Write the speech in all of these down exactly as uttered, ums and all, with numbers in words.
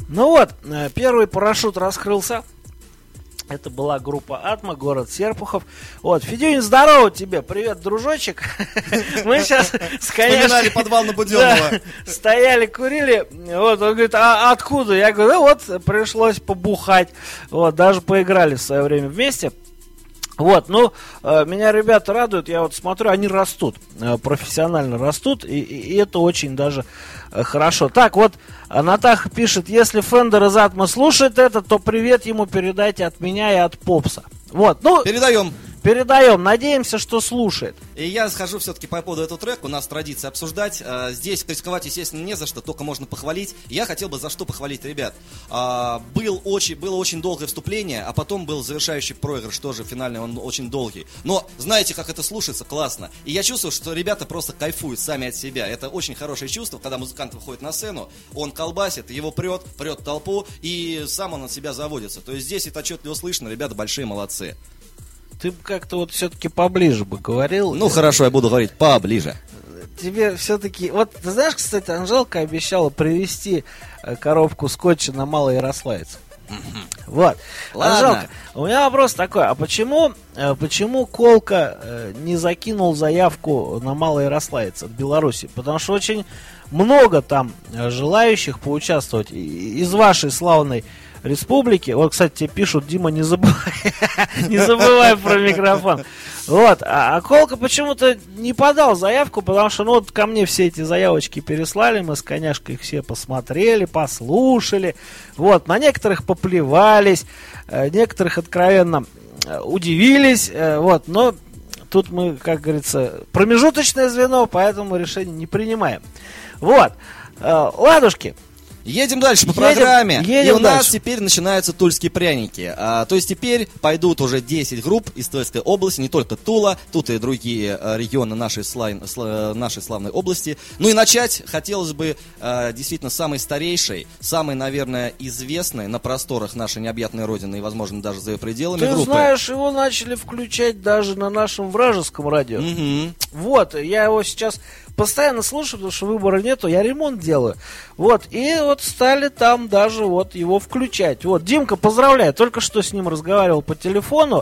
Ну вот, первый парашют раскрылся. Это была группа «Атма», город Серпухов. Вот, Федюнин, здорово тебе, привет, дружочек. Мы сейчас с коняшкой... Вспоминали подвал на Буденного. Стояли, курили. Вот, он говорит, а откуда? Я говорю, ну вот, пришлось побухать. Вот, даже поиграли в свое время вместе. Вот, ну, э, меня ребята радуют, я вот смотрю, они растут, э, профессионально растут, и, и, и это очень даже э, хорошо. Так, вот, Натаха пишет, если Фендер из Атма слушает это, то привет ему передайте от меня и от Попса. Вот, ну... Передаем. Передаем, надеемся, что слушает. И я схожу все-таки по поводу этого трека, у нас традиция обсуждать. Здесь критиковать, естественно, не за что, только можно похвалить. Я хотел бы за что похвалить ребят. Был очень, было очень долгое вступление, а потом был завершающий проигрыш, тоже финальный, он очень долгий. Но знаете, как это слушается, классно. И я чувствую, что ребята просто кайфуют сами от себя. Это очень хорошее чувство, когда музыкант выходит на сцену, он колбасит, его прет, прет толпу, и сам он от себя заводится. То есть здесь это отчетливо слышно, ребята большие молодцы. Ты как-то вот все-таки поближе бы говорил. Ну хорошо, я буду говорить поближе. Тебе все-таки... Вот, ты знаешь, кстати, Анжелка обещала привезти коробку скотча на Малоярославец. Mm-hmm. Вот. Ладно. Анжелка, у меня вопрос такой. А почему, почему Колка не закинул заявку на Малоярославец от Беларуси? Потому что очень много там желающих поучаствовать из вашей славной республики. Вот, кстати, тебе пишут, Дима, не забывай, не забывай про микрофон. Вот, а, а Колка почему-то не подал заявку, потому что, ну, вот ко мне все эти заявочки переслали, мы с коняшкой их все посмотрели, послушали, вот, на некоторых поплевались, некоторых откровенно удивились, вот, но тут мы, как говорится, промежуточное звено, поэтому решение не принимаем. Вот, ладушки. Едем дальше по едем, программе. Едем и у нас дальше. теперь начинаются тульские пряники. А, то есть теперь пойдут уже десять групп из Тульской области, не только Тула, тут и другие а, регионы нашей, слав... сла... нашей славной области. Ну и начать хотелось бы а, действительно самой старейшей, самой, наверное, известной на просторах нашей необъятной родины и, возможно, даже за ее пределами Ты группы. знаешь, его начали включать даже на нашем вражеском радио. Угу. Вот, я его сейчас постоянно слушаю, потому что выбора нету, я ремонт делаю. Вот, и вот стали там даже вот его включать. Вот, Димка, поздравляю, только что с ним разговаривал по телефону.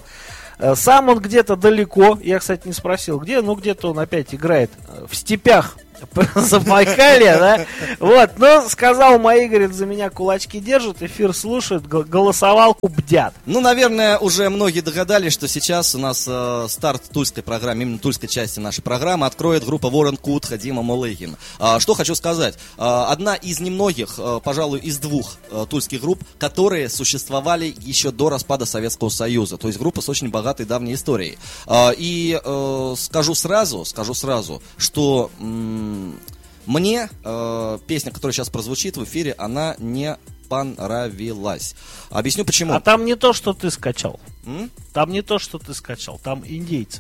Сам он где-то далеко, я, кстати, не спросил, где, ну где-то он опять играет в степях Забайкалья, да? Вот, но сказал, мои, говорит, за меня кулачки держат, эфир слушают, голосовалку бдят. Ну, наверное, уже многие догадались, что сейчас у нас э, старт тульской программы, именно тульской части нашей программы откроет группа Ворон Кутха, Дима Малыгин. А, что хочу сказать, а, одна из немногих, а, пожалуй, из двух а, тульских групп, которые существовали еще до распада Советского Союза, то есть группа с очень богатой давней историей. А, и э, скажу сразу, скажу сразу, что... М- Мне э, песня, которая сейчас прозвучит в эфире, она не понравилась. Объясню почему. А там не то, что ты скачал. М? Там не то, что ты скачал. Там индейцы.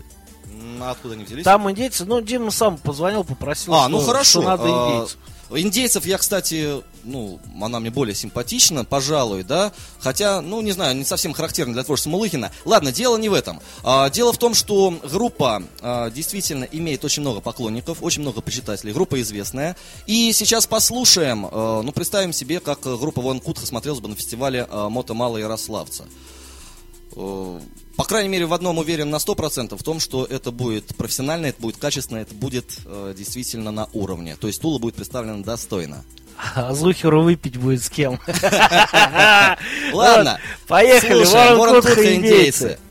А откуда они взялись? Там индейцы. Ну, Дима сам позвонил, попросил, а, что, ну хорошо. что надо индейцев. Индейцев я, кстати, ну, она мне более симпатична, пожалуй, да, хотя, ну, не знаю, не совсем характерна для творчества Малыгина. Ладно, дело не в этом. А, дело в том, что группа а, действительно имеет очень много поклонников, очень много почитателей, группа известная. И сейчас послушаем, а, ну, представим себе, как группа Ворон Кутха смотрелась бы на фестивале а, Мото Малоярославца. По крайней мере, в одном уверен на сто процентов, в том, что это будет профессионально, это будет качественно, это будет э, действительно на уровне. То есть Тула будет представлена достойно. А Зухеру выпить будет с кем? Ладно, Поехали, Ворон Кутха, индейцы.